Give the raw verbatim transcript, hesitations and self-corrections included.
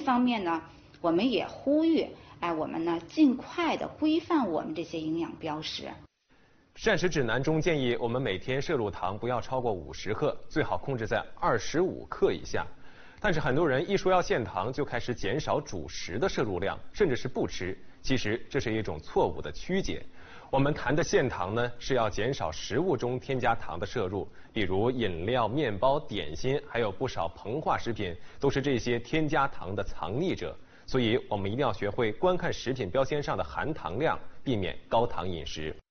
方面呢，我们也呼吁，哎，我们呢尽快的规范我们这些营养标识。 膳食指南中建议我们每天摄入糖不要超过五十克，最好控制在二十五克以下。但是很多人一说要限糖，就开始减少主食的摄入量，甚至是不吃。其实这是一种错误的曲解。我们谈的限糖呢，是要减少食物中添加糖的摄入，比如饮料、面包、点心，还有不少膨化食品，都是这些添加糖的藏匿者。所以我们一定要学会观看食品标签上的含糖量，避免高糖饮食。